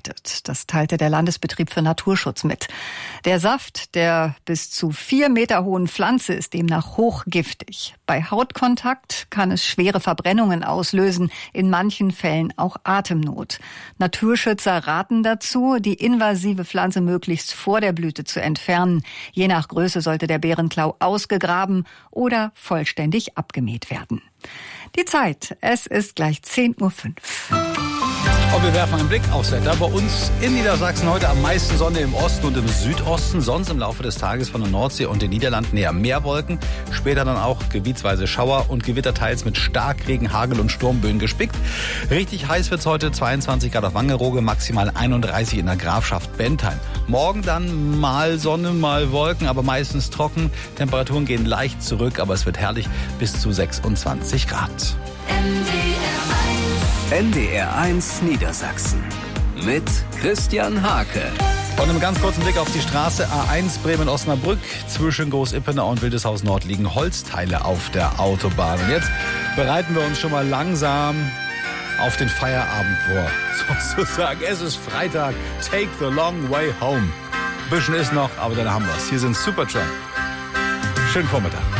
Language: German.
vergiftet. Das teilte der Landesbetrieb für Naturschutz mit. Der Saft der bis zu 4 Meter hohen Pflanze ist demnach hochgiftig. Bei Hautkontakt kann es schwere Verbrennungen auslösen, in manchen Fällen auch Atemnot. Naturschützer raten dazu, die invasive Pflanze möglichst vor der Blüte zu entfernen. Je nach Größe sollte der Bärenklau ausgegraben oder vollständig abgemäht werden. Die Zeit, es ist gleich 10:05 Uhr. Und wir werfen einen Blick aufs Wetter. Bei uns in Niedersachsen heute am meisten Sonne im Osten und im Südosten. Sonst im Laufe des Tages von der Nordsee und den Niederlanden eher mehr Wolken. Später dann auch gebietsweise Schauer und Gewitter teils mit Starkregen, Hagel und Sturmböen gespickt. Richtig heiß wird's heute, 22 Grad auf Wangerooge, maximal 31 in der Grafschaft Bentheim. Morgen dann mal Sonne, mal Wolken, aber meistens trocken. Temperaturen gehen leicht zurück, aber es wird herrlich bis zu 26 Grad. NDR 1 Niedersachsen mit Christian Hake. Und einem ganz kurzen Blick auf die Straße A1 Bremen-Osnabrück. Zwischen Groß-Ippener und Wildeshaus Nord liegen Holzteile auf der Autobahn. Und jetzt bereiten wir uns schon mal langsam auf den Feierabend vor. Sozusagen, es ist Freitag. Take the long way home. Ein bisschen ist noch, aber dann haben wir es. Hier sind Supertramp. Schönen Vormittag.